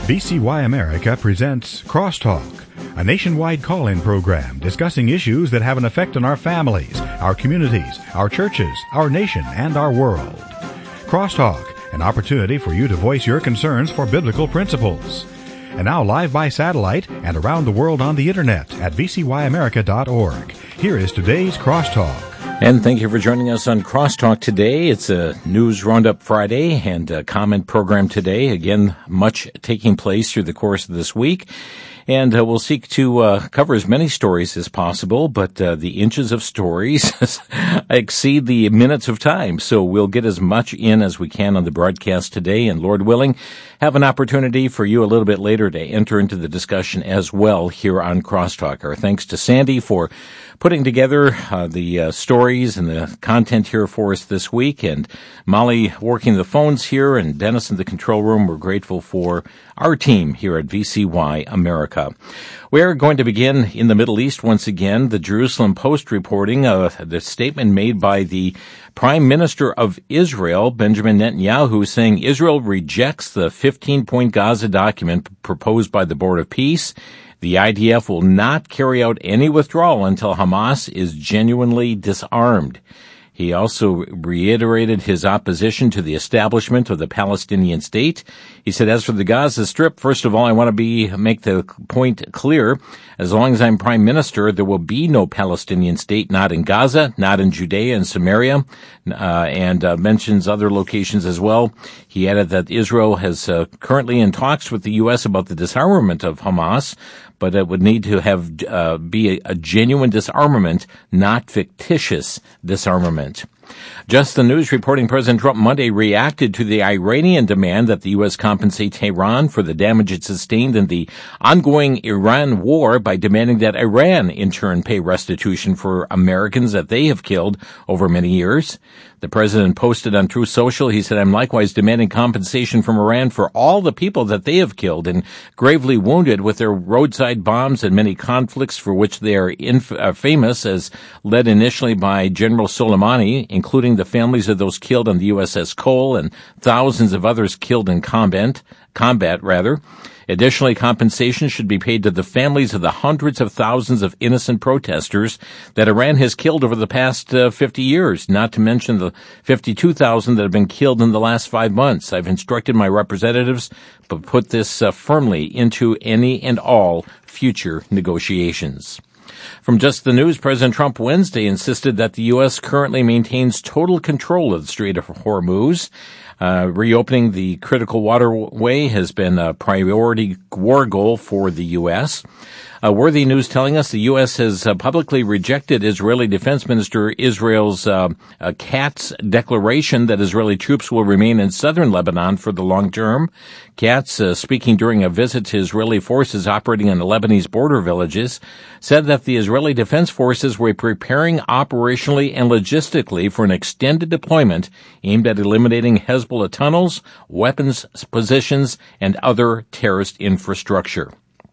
VCY America presents Crosstalk, a nationwide call-in program discussing issues that have an effect on our families, our communities, our churches, our nation, and our world. Crosstalk, an opportunity for you to voice your concerns for biblical principles. And now live by satellite and around the world on the internet at vcyamerica.org. Here is today's Crosstalk. And thank you for joining us on Crosstalk today. It's a News Roundup Friday and a comment program today. Again, much taking place through the course of this week. And we'll seek to cover as many stories as possible, but the inches of stories exceed the minutes of time. So we'll get as much in as we can on the broadcast today, and Lord willing, have an opportunity for you a little bit later to enter into the discussion as well here on Crosstalk. Our thanks to Sandy for putting together the stories and the content here for us this week, and Molly working the phones here, and Dennis in the control room. We're grateful for our team here at VCY America. We're going to begin in the Middle East once again. The Jerusalem Post reporting the statement made by the Prime Minister of Israel, Benjamin Netanyahu, saying Israel rejects the 15-point Gaza document proposed by the Board of Peace. The IDF will not carry out any withdrawal until Hamas is genuinely disarmed. He also reiterated his opposition to the establishment of the Palestinian state. He said, as for the Gaza Strip, first of all, I want to make the point clear. As long as I'm prime minister, there will be no Palestinian state, not in Gaza, not in Judea and Samaria, and mentions other locations as well. He added that Israel has currently in talks with the U.S. about the disarmament of Hamas, but it would need to have be a genuine disarmament, not fictitious disarmament. Just the News reporting President Trump Monday reacted to the Iranian demand that the U.S. compensate Tehran for the damage it sustained in the ongoing Iran war by demanding that Iran in turn pay restitution for Americans that they have killed over many years. The president posted on Truth Social, he said, I'm likewise demanding compensation from Iran for all the people that they have killed and gravely wounded with their roadside bombs and many conflicts for which they are famous, as led initially by General Soleimani, including the families of those killed on the USS Cole and thousands of others killed in combat. Additionally, compensation should be paid to the families of the hundreds of thousands of innocent protesters that Iran has killed over the past 50 years, not to mention the 52,000 that have been killed in the last 5 months. I've instructed my representatives to put this firmly into any and all future negotiations. From Just the News, President Trump Wednesday insisted that the U.S. currently maintains total control of the Strait of Hormuz. Reopening the critical waterway has been a priority war goal for the U.S. Worthy News telling us the U.S. has publicly rejected Israeli Defense Minister Israel's Katz declaration that Israeli troops will remain in southern Lebanon for the long term. Katz, speaking during a visit to Israeli forces operating in the Lebanese border villages, said that the Israeli Defense Forces were preparing operationally and logistically for an extended deployment aimed at eliminating Hezbollah tunnels, weapons positions, and other terrorist infrastructure.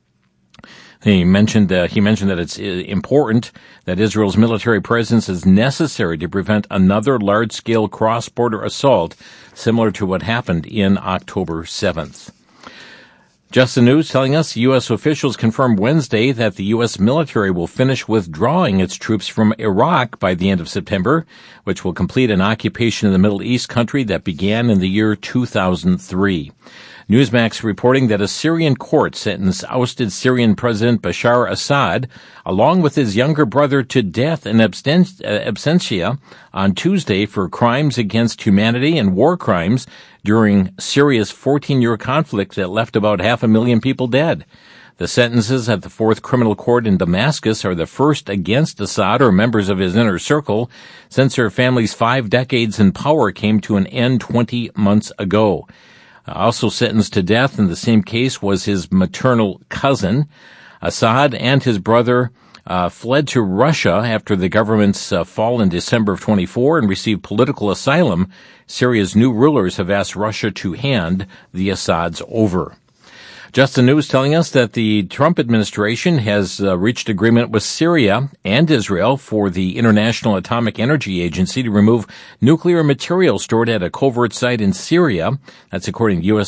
He mentioned that it's important that Israel's military presence is necessary to prevent another large-scale cross-border assault similar to what happened in October 7th. Just the News telling us U.S. officials confirmed Wednesday that the U.S. military will finish withdrawing its troops from Iraq by the end of September, which will complete an occupation of the Middle East country that began in the year 2003. Newsmax reporting that a Syrian court sentenced ousted Syrian President Bashar Assad, along with his younger brother, to death in absentia on Tuesday for crimes against humanity and war crimes during Syria's 14-year conflict that left about 500,000 people dead. The sentences at the Fourth Criminal Court in Damascus are the first against Assad or members of his inner circle since her family's 5 decades in power came to an end 20 months ago. Also sentenced to death in the same case was his maternal cousin. Assad and his brother fled to Russia after the government's fall in December of 24 and received political asylum. Syria's new rulers have asked Russia to hand the Assads over. Just the News telling us that the Trump administration has reached agreement with Syria and Israel for the International Atomic Energy Agency to remove nuclear material stored at a covert site in Syria. That's according to U.S.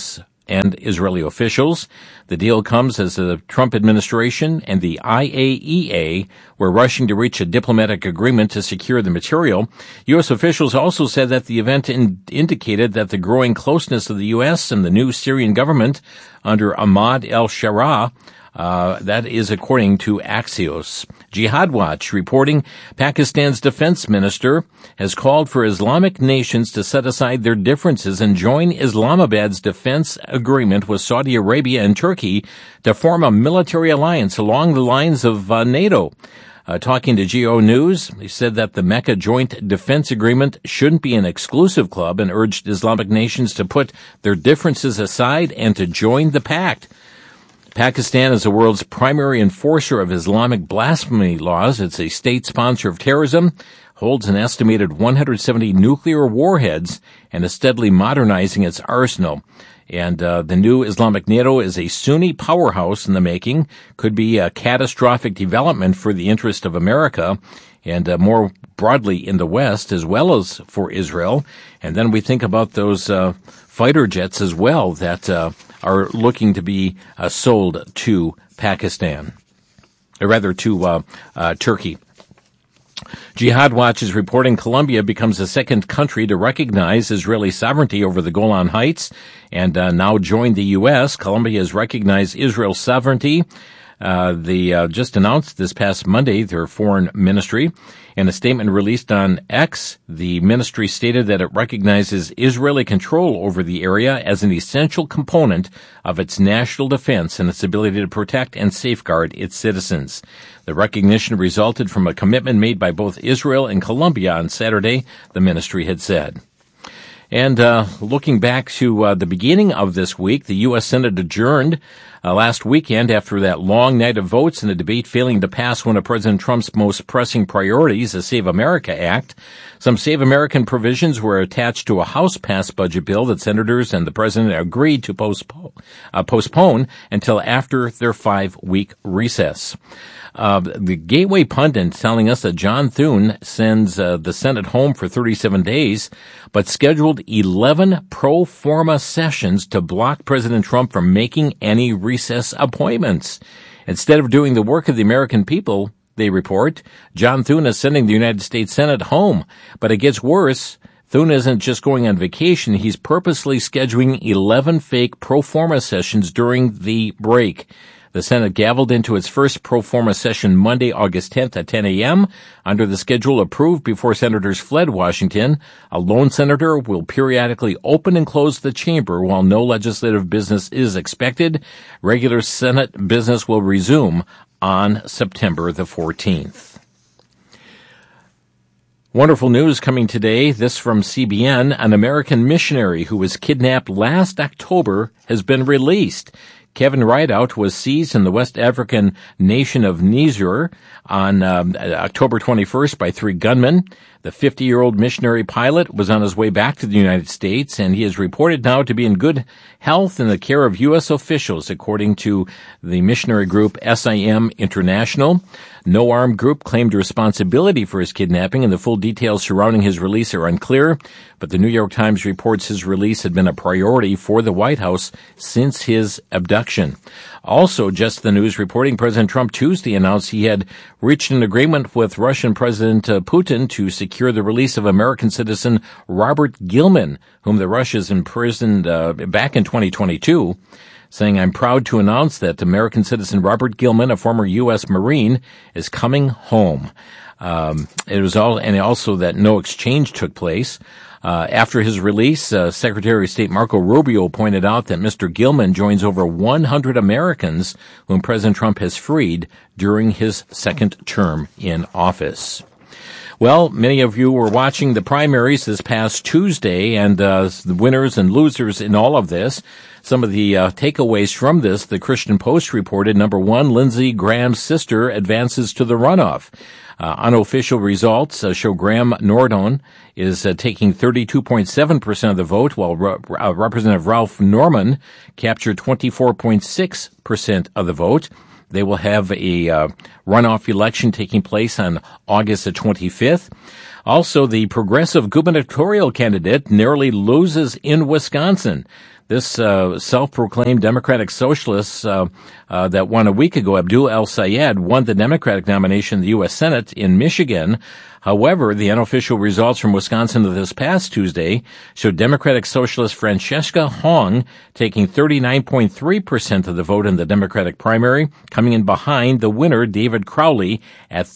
and Israeli officials. The deal comes as the Trump administration and the IAEA were rushing to reach a diplomatic agreement to secure the material. U.S. officials also said that the event indicated that the growing closeness of the U.S. and the new Syrian government under Ahmad al-Sharaa, that is according to Axios. Jihad Watch reporting Pakistan's defense minister has called for Islamic nations to set aside their differences and join Islamabad's defense agreement with Saudi Arabia and Turkey to form a military alliance along the lines of NATO. Talking to GEO News, he said that the Mecca Joint Defense Agreement shouldn't be an exclusive club and urged Islamic nations to put their differences aside and to join the pact. Pakistan is the world's primary enforcer of Islamic blasphemy laws. It's a state sponsor of terrorism, holds an estimated 170 nuclear warheads, and is steadily modernizing its arsenal. And the new Islamic NATO is a Sunni powerhouse in the making, could be a catastrophic development for the interest of America and more broadly in the West, as well as for Israel. And then we think about those fighter jets as well that are looking to be sold to Pakistan, or rather to Turkey. Jihad Watch is reporting Colombia becomes the second country to recognize Israeli sovereignty over the Golan Heights and now joined the U.S. Colombia has recognized Israel's sovereignty. They just announced this past Monday their foreign ministry. In a statement released on X, the ministry stated that it recognizes Israeli control over the area as an essential component of its national defense and its ability to protect and safeguard its citizens. The recognition resulted from a commitment made by both Israel and Colombia on Saturday, the ministry had said. And looking back to the beginning of this week, the U.S. Senate adjourned last weekend after that long night of votes and the debate failing to pass one of President Trump's most pressing priorities, the Save America Act. Some Save American provisions were attached to a House-passed budget bill that senators and the president agreed to postpone until after their 5-week recess. The Gateway pundit telling us that John Thune sends the Senate home for 37 days, but scheduled 11 pro forma sessions to block President Trump from making any recess appointments. Instead of doing the work of the American people, they report, John Thune is sending the United States Senate home. But it gets worse. Thune isn't just going on vacation. He's purposely scheduling 11 fake pro forma sessions during the break. The Senate gavelled into its first pro forma session Monday, August 10th at 10 a.m. under the schedule approved before senators fled Washington. A lone senator will periodically open and close the chamber while no legislative business is expected. Regular Senate business will resume on September the 14th. Wonderful news coming today. This from CBN. An American missionary who was kidnapped last October has been released. Kevin Rideout was seized in the West African nation of Niger on October 21st by 3 gunmen. The 50-year-old missionary pilot was on his way back to the United States, and he is reported now to be in good health in the care of U.S. officials, according to the missionary group SIM International. No armed group claimed responsibility for his kidnapping, and the full details surrounding his release are unclear, but the New York Times reports his release had been a priority for the White House since his abduction. Also, just the news reporting President Trump Tuesday announced he had reached an agreement with Russian President Putin to secure the release of American citizen Robert Gilman, whom the Russians imprisoned back in 2022, saying, I'm proud to announce that American citizen Robert Gilman, a former U.S. Marine, is coming home. It was also that no exchange took place. After his release, Secretary of State Marco Rubio pointed out that Mr. Gilman joins over 100 Americans whom President Trump has freed during his second term in office. Well, many of you were watching the primaries this past Tuesday, and the winners and losers in all of this. Some of the takeaways from this, the Christian Post reported, number 1, Lindsey Graham's sister advances to the runoff. Unofficial results show Graham Nordon is taking 32.7% of the vote, while Representative Ralph Norman captured 24.6% of the vote. They will have a runoff election taking place on August the 25th. Also, the progressive gubernatorial candidate narrowly loses in Wisconsin. This self-proclaimed Democratic socialist that won a week ago, Abdul El-Sayed, won the Democratic nomination in the U.S. Senate in Michigan. However, the unofficial results from Wisconsin of this past Tuesday showed Democratic Socialist Francesca Hong taking 39.3% of the vote in the Democratic primary, coming in behind the winner, David Crowley, at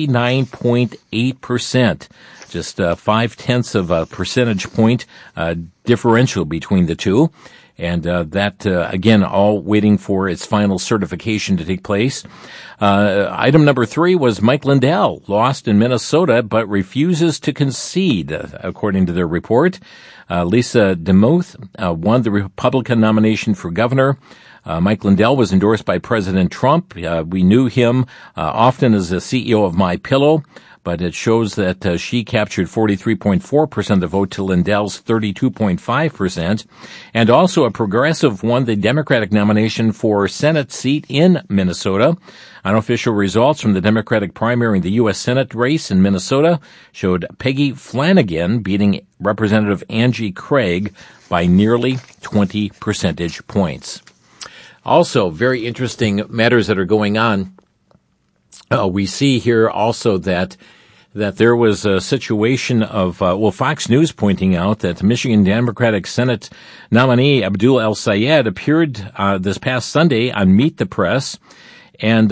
39.8%. Just 0.5 of a percentage point differential between the two. And that, again, all waiting for its final certification to take place. Item number 3 was Mike Lindell, lost in Minnesota, but refuses to concede, according to their report. Lisa DeMuth won the Republican nomination for governor. Mike Lindell was endorsed by President Trump. We knew him often as the CEO of MyPillow, but it shows that she captured 43.4% of the vote to Lindell's 32.5%. And also a progressive won the Democratic nomination for Senate seat in Minnesota. Unofficial results from the Democratic primary in the U.S. Senate race in Minnesota showed Peggy Flanagan beating Representative Angie Craig by nearly 20 percentage points. Also, very interesting matters that are going on. We see here also that there was a situation of, Fox News pointing out that Michigan Democratic Senate nominee Abdul El-Sayed appeared this past Sunday on Meet the Press, and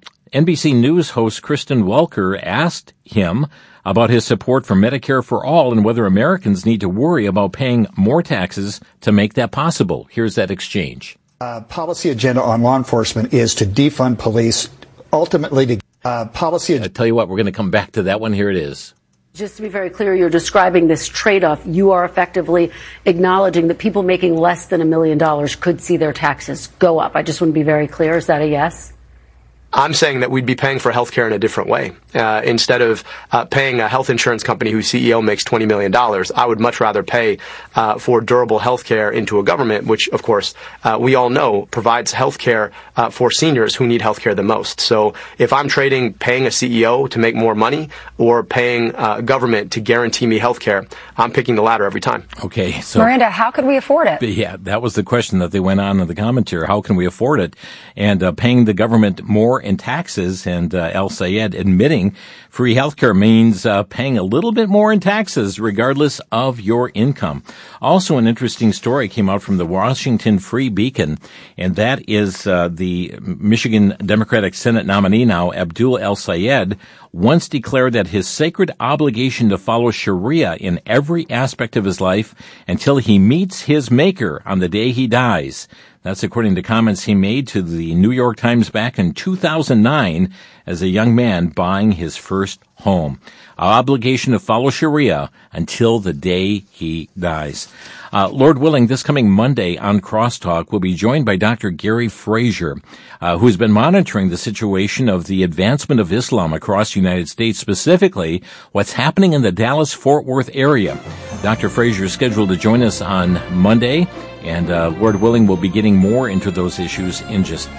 NBC News host Kristen Welker asked him about his support for Medicare for All and whether Americans need to worry about paying more taxes to make that possible. Here's that exchange. Policy agenda on law enforcement is to defund police, ultimately to policy. I tell you what, we're going to come back to that one. Here it is. Just to be very clear, you're describing this trade-off. You are effectively acknowledging that people making less than $1 million could see their taxes go up. I just want to be very clear. Is that a yes? I'm saying that we'd be paying for health care in a different way. Instead of paying a health insurance company whose CEO makes $20 million, I would much rather pay for durable health care into a government, which, of course, we all know provides health care for seniors who need health care the most. So if I'm trading paying a CEO to make more money or paying government to guarantee me health care, I'm picking the latter every time. Okay. So Miranda, how could we afford it? Yeah, that was the question that they went on in the commentary. How can we afford it? And paying the government more in taxes, and El-Sayed admitting free healthcare means paying a little bit more in taxes regardless of your income. Also, an interesting story came out from the Washington Free Beacon, and that is the Michigan Democratic Senate nominee now, Abdul El-Sayed, once declared that his sacred obligation to follow Sharia in every aspect of his life until he meets his maker on the day he dies. That's according to comments he made to the New York Times back in 2009 as a young man buying his first home. Our obligation to follow Sharia until the day he dies. Lord willing, this coming Monday on Crosstalk, we'll be joined by Dr. Gary Frazier, who's been monitoring the situation of the advancement of Islam across the United States, specifically what's happening in the Dallas-Fort Worth area. Dr. Frazier is scheduled to join us on Monday, and Lord willing, we'll be getting more into those issues in just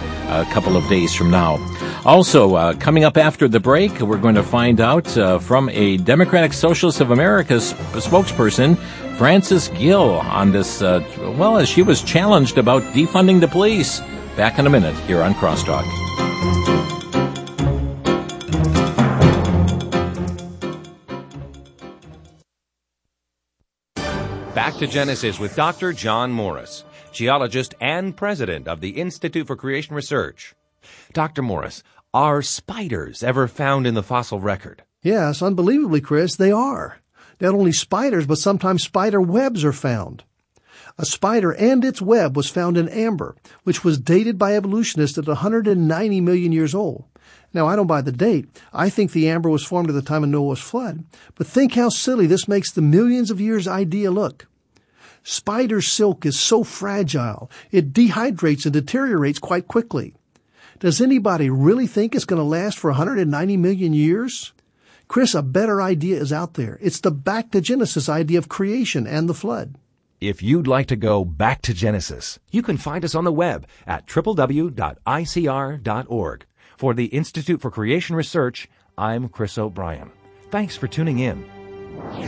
a couple of days from now. Also, coming up after the break, we're going to find out from a Democratic Socialist of America spokesperson, Frances Gill, on this, as she was challenged about defunding the police. Back in a minute here on Crosstalk. Back to Genesis with Dr. John Morris, geologist and president of the Institute for Creation Research. Dr. Morris, are spiders ever found in the fossil record? Yes, unbelievably, Chris, they are. Not only spiders, but sometimes spider webs are found. A spider and its web was found in amber, which was dated by evolutionists at 190 million years old. Now, I don't buy the date. I think the amber was formed at the time of Noah's flood. But think how silly this makes the millions of years idea look. Spider silk is so fragile, it dehydrates and deteriorates quite quickly. Does anybody really think it's going to last for 190 million years? Chris, a better idea is out there. It's the back to Genesis idea of creation and the flood. If you'd like to go back to Genesis, you can find us on the web at www.icr.org. For the Institute for Creation Research, I'm Chris O'Brien. Thanks for tuning in.